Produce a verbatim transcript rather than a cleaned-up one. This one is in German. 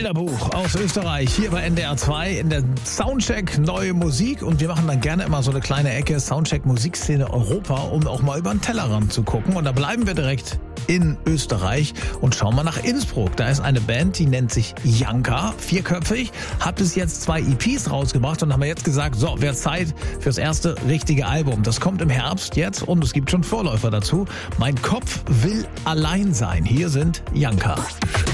Bilderbuch aus Österreich, hier bei N D R zwei in der Soundcheck Neue Musik. Und wir machen dann gerne immer so eine kleine Ecke Soundcheck Musikszene Europa, um auch mal über den Tellerrand zu gucken. Und da bleiben wir direkt in Österreich und schauen mal nach Innsbruck. Da ist eine Band, die nennt sich Janka, vierköpfig, hat bis jetzt zwei E Ps rausgebracht und haben wir jetzt gesagt, so, wird Zeit fürs erste richtige Album. Das kommt im Herbst jetzt und es gibt schon Vorläufer dazu. Mein Kopf will allein sein. Hier sind Janka.